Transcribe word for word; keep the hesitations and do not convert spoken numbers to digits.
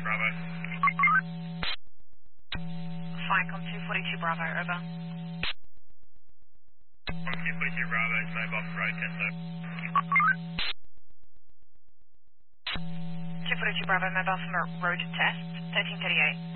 Bravo. Flycom two forty-two Bravo, over. one two forty-two Bravo, it's mobile for road test, so. two forty-two Bravo, mobile for road test, thirteen thirty-eight.